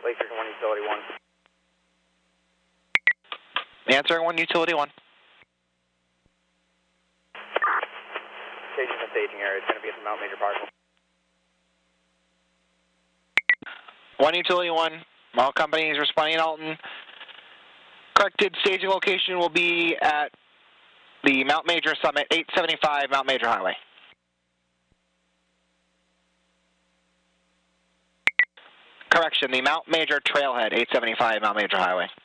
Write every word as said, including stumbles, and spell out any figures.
Lake Station one, Utility one. Answering one, Utility one. Staging the staging area. It's going to be at the Mount Major Park. one Utility one. All companies responding in Alton. Corrected staging location will be at the Mount Major Summit, eight seventy-five Mount Major Highway. Correction, the Mount Major Trailhead, eight seventy-five Mount Major Highway.